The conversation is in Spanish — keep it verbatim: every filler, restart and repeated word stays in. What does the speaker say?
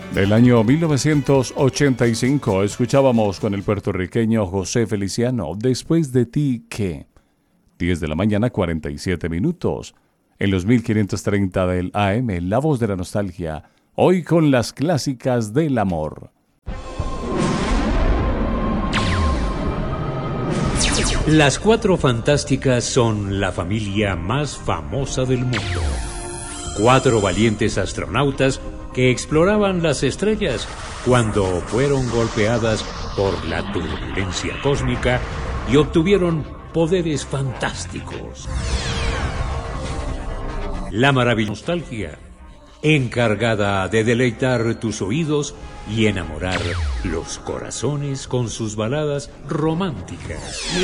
Del año mil novecientos ochenta y cinco escuchábamos con el puertorriqueño José Feliciano, Después de ti, ¿qué? diez de la mañana, cuarenta y siete minutos. En los mil quinientos treinta del A M, La Voz de la Nostalgia, hoy con las clásicas del amor. Las Cuatro Fantásticas son la familia más famosa del mundo. Cuatro valientes astronautas que exploraban las estrellas cuando fueron golpeadas por la turbulencia cósmica y obtuvieron poderes fantásticos. La maravillosa nostalgia, encargada de deleitar tus oídos y enamorar los corazones con sus baladas románticas.